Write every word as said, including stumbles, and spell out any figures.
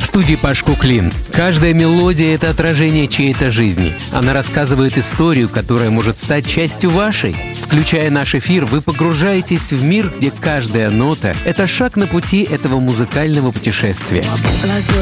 В студии Паш Куклин. Каждая мелодия — это отражение чьей-то жизни. Она рассказывает историю, которая может стать частью вашей. Включая наш эфир, вы погружаетесь в мир, где каждая нота — это шаг на пути этого музыкального путешествия.